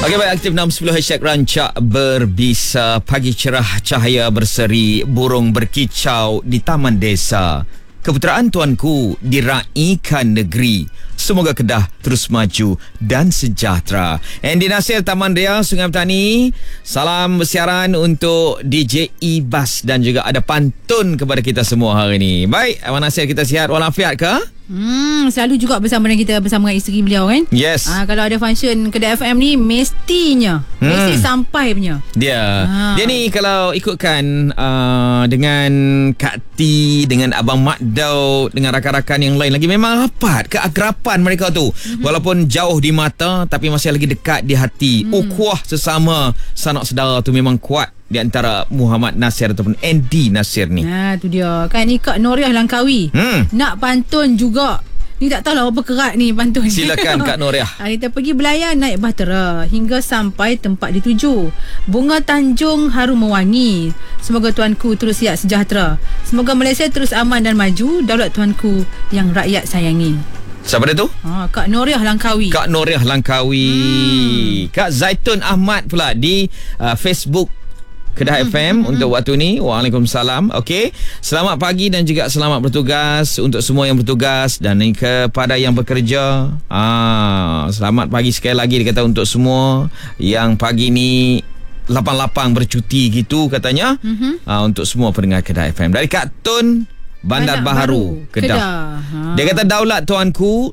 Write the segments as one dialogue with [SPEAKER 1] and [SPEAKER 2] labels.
[SPEAKER 1] Okey, baik, aktif 610 hashtag rancak berbisa. Pagi cerah, cahaya berseri, burung berkicau di taman desa. Keputeraan tuanku diraikan negeri. Semoga Kedah terus maju dan sejahtera. Andy Nasir, Taman Ria, Sungai Petani. Salam bersiaran untuk DJ Ibas dan juga ada pantun kepada kita semua hari ini. Baik, Abang Nasir, kita sihat walafiat ke?
[SPEAKER 2] Selalu juga bersama dengan kita, bersama dengan isteri beliau kan.
[SPEAKER 1] Yes.
[SPEAKER 2] Kalau ada function Kedah FM ni mestinya mesti sampai punya.
[SPEAKER 1] Dia ni kalau ikutkan dengan Kak T, dengan Abang Mak Daud, dengan rakan-rakan yang lain lagi, memang rapat keakraban mereka tu. Walaupun jauh di mata tapi masih lagi dekat di hati. Ukhuwah sesama sanak saudara tu memang kuat di antara Muhammad Nasir ataupun Andy Nasir ni.
[SPEAKER 2] Tu dia. Kan ni Kak Noriah Langkawi. Nak pantun juga. Ni tak tahulah apa kerat ni pantun.
[SPEAKER 1] Silakan Kak Noriah.
[SPEAKER 2] Kita pergi berlayar naik bahtera hingga sampai tempat dituju. Bunga Tanjung harum mewangi. Semoga tuanku terus sihat sejahtera. Semoga Malaysia terus aman dan maju. Daulat tuanku yang rakyat sayangi.
[SPEAKER 1] Siapa dia tu?
[SPEAKER 2] Kak Noriah Langkawi.
[SPEAKER 1] Kak Noriah Langkawi. Kak Zaitun Ahmad pula di Facebook Kedah FM untuk waktu ni. Waalaikumsalam. Okey, selamat pagi dan juga selamat bertugas untuk semua yang bertugas dan kepada yang bekerja. Selamat pagi sekali lagi dia kata untuk semua yang pagi ni lapang-lapang bercuti gitu katanya. Untuk semua pendengar Kedah FM dari Kak Tun, Bandar Baharu, Kedah. Dia kata, daulat tuanku,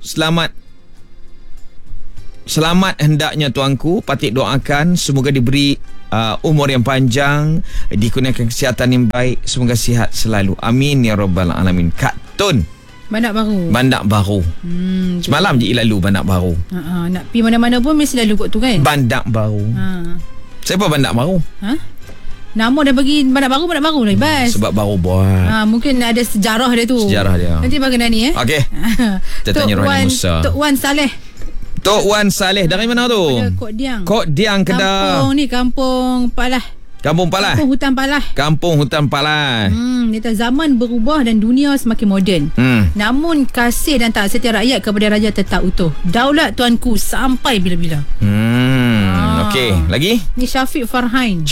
[SPEAKER 1] selamat hendaknya tuanku, patik doakan semoga diberi umur yang panjang, dikurniakan kesihatan yang baik, semoga sihat selalu, amin ya rabbal alamin. Kak Tun, Bandar Baru. Semalam je lalu Bandar Baru.
[SPEAKER 2] Nak pergi mana-mana pun mesti lalu kot tu kan.
[SPEAKER 1] Bandar Baru. Siapa Bandar Baru?
[SPEAKER 2] Nama dah bagi Bandar Baru lah Ibas.
[SPEAKER 1] Sebab baru buat.
[SPEAKER 2] Mungkin ada sejarah dia tu.
[SPEAKER 1] Sejarah dia.
[SPEAKER 2] Nanti bagaimana ni
[SPEAKER 1] Okey. Kita tanya Rohani Musa.
[SPEAKER 2] Tok Wan Saleh.
[SPEAKER 1] Tok Wan Saleh dari mana tu?
[SPEAKER 2] Kok Diang.
[SPEAKER 1] Kok Diang, Kedah.
[SPEAKER 2] Kampung Palah.
[SPEAKER 1] Kampung Palah. Kampung Hutan Palah.
[SPEAKER 2] Dia zaman berubah dan dunia semakin moden. Namun kasih dan tak setia rakyat kepada raja tetap utuh. Daulat tuanku sampai bila-bila. Okey, lagi? Ni Syafiq Farhain.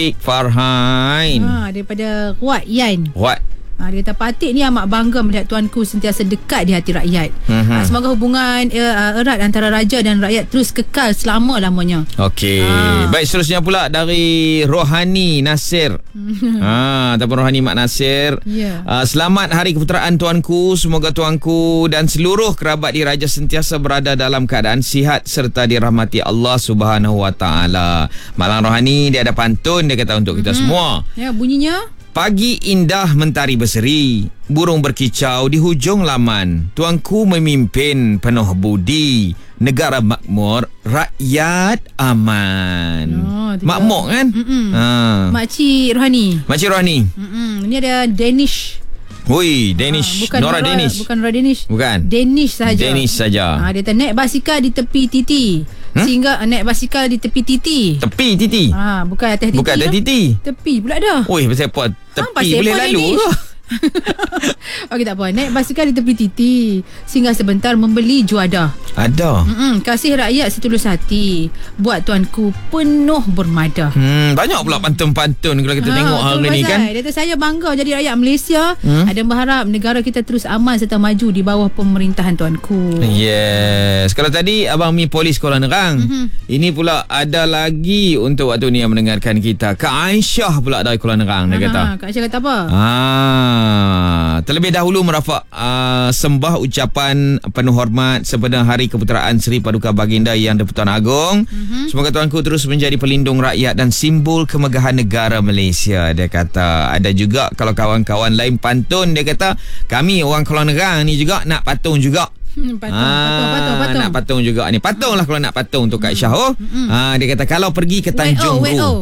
[SPEAKER 2] Daripada Kuat Yan. Dia kata, patik ni amat bangga melihat tuanku sentiasa dekat di hati rakyat. Semoga hubungan erat antara raja dan rakyat terus kekal selama-lamanya. Okey.
[SPEAKER 1] Baik, seterusnya pula dari Rohani Nasir. Ataupun Rohani Mak Nasir. Selamat hari keputeraan tuanku. Semoga tuanku dan seluruh kerabat diraja sentiasa berada dalam keadaan sihat serta dirahmati Allah Subhanahu Wa Taala. Malang Rohani, dia ada pantun dia kata untuk kita semua.
[SPEAKER 2] Bunyinya,
[SPEAKER 1] pagi indah mentari berseri, burung berkicau di hujung laman. Tuanku memimpin penuh budi, negara makmur, rakyat aman. Makmur kan?
[SPEAKER 2] Makcik Rohani. Ini ada Danish.
[SPEAKER 1] Bukan Nora Danish.
[SPEAKER 2] Bukan Nora Danish.
[SPEAKER 1] Bukan.
[SPEAKER 2] Danish saja. Dia kata, naik basikal di tepi titi. Sehingga naik basikal di tepi titi.
[SPEAKER 1] Tepi titi?
[SPEAKER 2] Bukan atas titi.
[SPEAKER 1] Bukan atas titi.
[SPEAKER 2] Tepi pula dah.
[SPEAKER 1] Pasal apa? Tepi boleh lalu ke?
[SPEAKER 2] Okey, tak apa. Naik basikal di tepi titi sehingga sebentar membeli juadah.
[SPEAKER 1] Ada.
[SPEAKER 2] Kasih rakyat setulus hati, buat tuanku penuh bermadah.
[SPEAKER 1] Banyak pula pantun-pantun kalau kita tengok hari ni kan.
[SPEAKER 2] Dia kata, saya bangga jadi rakyat Malaysia dan berharap negara kita terus aman serta maju di bawah pemerintahan tuanku.
[SPEAKER 1] Yes. Kalau tadi Abang Mi Polis Kuala Nerang, ini pula ada lagi untuk waktu ni yang mendengarkan kita. Kak Aisyah pula dari Kuala Nerang. Dia kata,
[SPEAKER 2] Kak Aisyah kata apa?
[SPEAKER 1] Terlebih dahulu merafak sembah ucapan penuh hormat sempena Hari Keputeraan Seri Paduka Baginda Yang di-Pertuan Agong. Semoga tuanku terus menjadi pelindung rakyat dan simbol kemegahan negara Malaysia. Dia kata, ada juga kalau kawan-kawan lain pantun, dia kata, kami orang Kuala Nerang ni juga nak patung juga.
[SPEAKER 2] Patung.
[SPEAKER 1] Nak patung juga ni. Patung lah kalau nak patung untuk Kak Aisyah. Dia kata, kalau pergi ke Tanjung Ru.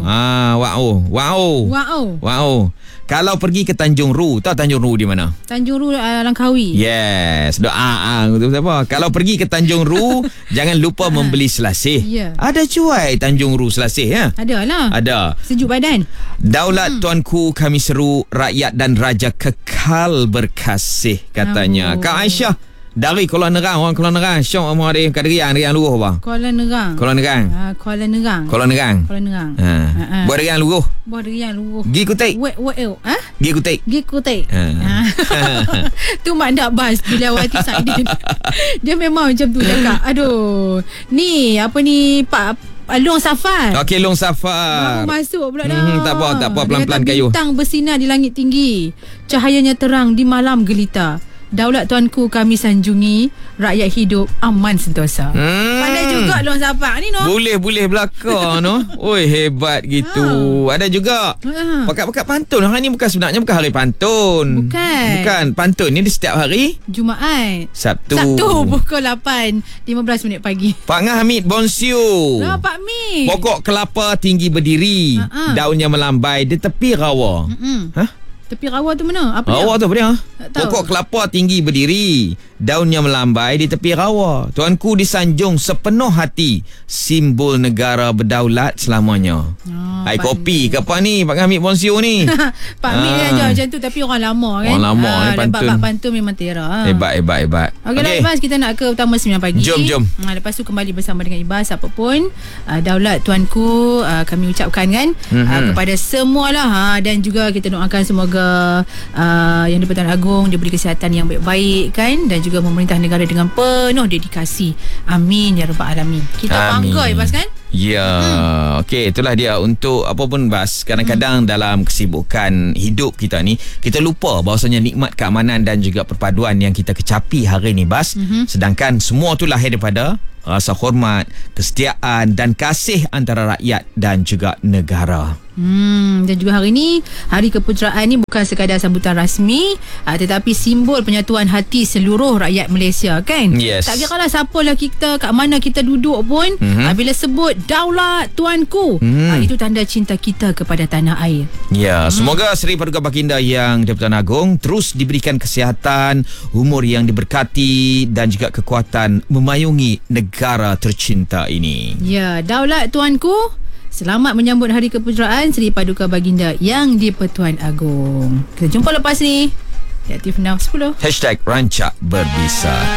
[SPEAKER 1] Wow. Kalau pergi ke Tanjung Ru, tahu Tanjung Ru di mana?
[SPEAKER 2] Tanjung Ru, Langkawi.
[SPEAKER 1] Yes. Apa? Kalau pergi ke Tanjung Ru, jangan lupa membeli selasih. Ada cuai Tanjung Ru selasih ya?
[SPEAKER 2] Ada lah.
[SPEAKER 1] Ada.
[SPEAKER 2] Sejuk badan.
[SPEAKER 1] Daulat tuanku kami seru, rakyat dan raja kekal berkasih katanya. Kak Aisyah Dari Kuala Nerang, orang Kuala Nerang. Syok orang ada kat Riang luruh bang.
[SPEAKER 2] Kuala Nerang.
[SPEAKER 1] Kuala Nerang.
[SPEAKER 2] Kuala Nerang.
[SPEAKER 1] Kuala Nerang.
[SPEAKER 2] Kuala Nerang.
[SPEAKER 1] Buat Riang luruh.
[SPEAKER 2] Buat Riang luruh.
[SPEAKER 1] Gi Kutik. Gi Kutik.
[SPEAKER 2] Gi Kutik. Tu mak nak bas bila Wati Saidin. Dia memang macam tu cakap. Aduh. Ni apa ni Pak Long Safar.
[SPEAKER 1] Okey, Long Safar.
[SPEAKER 2] Baru masuk pula dah.
[SPEAKER 1] Tak apa, pelan-pelan kayu.
[SPEAKER 2] Bintang bersinar di langit tinggi. Cahayanya terang di malam gelita. Daulat tuanku kami sanjungi, rakyat hidup aman sentosa. Pandai juga Long Safar ni no.
[SPEAKER 1] Boleh belakang no. Oi, hebat gitu. Ada juga pakat-pakat pantun. Hari ni sebenarnya bukan hari pantun. Bukan. Pantun ni di setiap hari
[SPEAKER 2] Jumaat.
[SPEAKER 1] Sabtu
[SPEAKER 2] pukul 8:15 minit pagi.
[SPEAKER 1] Pak Ngah Hamid Bonsiu.
[SPEAKER 2] Pak Mi.
[SPEAKER 1] Pokok kelapa tinggi berdiri, daunnya melambai di tepi rawa.
[SPEAKER 2] Tepi rawa tu mana? Apa dia?
[SPEAKER 1] Rawa tu apa dia?
[SPEAKER 2] tahu.
[SPEAKER 1] Pokok kelapa tinggi berdiri, daunnya melambai di tepi rawa. Tuanku disanjung sepenuh hati, simbol negara berdaulat selamanya. Hai kopi ke apa ni Pak Hamid Bonsiu ni?
[SPEAKER 2] Pak Hamid dia ajar macam tu, tapi orang lama kan.
[SPEAKER 1] Orang lama ni pantun.
[SPEAKER 2] Dapat pantun memang terah.
[SPEAKER 1] Hebat.
[SPEAKER 2] Okey, Ibas, kita nak ke utama 9 pagi.
[SPEAKER 1] Jom.
[SPEAKER 2] Lepas tu kembali bersama dengan Ibas. Apa pun daulat tuanku kami ucapkan kan kepada semualah dan juga kita doakan semoga Yang di-Pertuan Agong diberi kesihatan yang baik-baik kan, dan juga memerintah negara dengan penuh dedikasi. Amin ya rabbal alamin. Kita bangga Ibas kan.
[SPEAKER 1] Ya, okey, itulah dia. Untuk apa pun Bas, kadang-kadang dalam kesibukan hidup kita ni, kita lupa bahawasanya nikmat keamanan dan juga perpaduan yang kita kecapi hari ni Bas. Sedangkan semua tu lahir daripada rasa hormat, kesetiaan dan kasih antara rakyat dan juga negara.
[SPEAKER 2] Dan juga hari ni, Hari Keputeraan ni bukan sekadar sambutan rasmi, tetapi simbol penyatuan hati seluruh rakyat Malaysia kan.
[SPEAKER 1] Yes.
[SPEAKER 2] Tak kira lah siapalah kita, kat mana kita duduk pun, bila sebut daulat tuanku, itu tanda cinta kita kepada tanah air.
[SPEAKER 1] Ya, semoga Seri Paduka Baginda Yang di-Pertuan Agong terus diberikan kesihatan, umur yang diberkati dan juga kekuatan memayungi negara tercinta ini. Ya,
[SPEAKER 2] daulat tuanku, selamat menyambut Hari Keputeraan Seri Paduka Baginda Yang di-Pertuan Agong. Kita jumpa lepas ni. Aktif Now 10.
[SPEAKER 1] #Rancak Berbisa.